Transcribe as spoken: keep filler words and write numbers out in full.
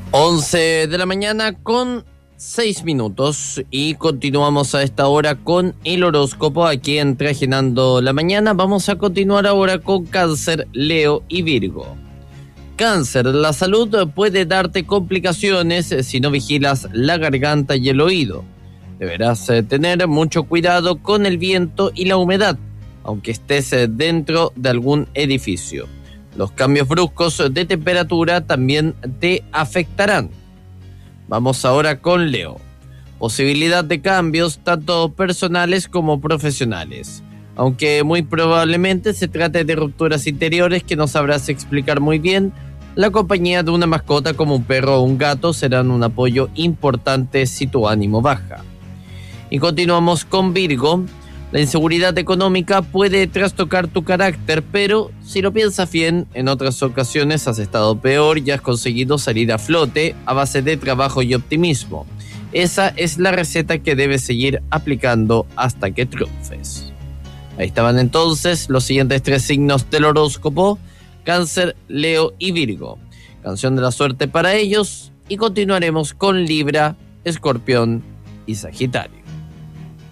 once de la mañana con seis minutos y continuamos a esta hora con el horóscopo aquí en Trajenando la Mañana. Vamos a continuar ahora con Cáncer, Leo y Virgo. Cáncer, la salud puede darte complicaciones si no vigilas la garganta y el oído. Deberás tener mucho cuidado con el viento y la humedad, aunque estés dentro de algún edificio. Los cambios bruscos de temperatura también te afectarán. Vamos ahora con Leo. Posibilidad de cambios tanto personales como profesionales. Aunque muy probablemente se trate de rupturas interiores que no sabrás explicar muy bien, la compañía de una mascota como un perro o un gato serán un apoyo importante si tu ánimo baja. Y continuamos con Virgo. La inseguridad económica puede trastocar tu carácter, pero si lo piensas bien, en otras ocasiones has estado peor y has conseguido salir a flote a base de trabajo y optimismo. Esa es la receta que debes seguir aplicando hasta que triunfes. Ahí estaban entonces los siguientes tres signos del horóscopo: Cáncer, Leo y Virgo. Canción de la suerte para ellos y continuaremos con Libra, Escorpión y Sagitario.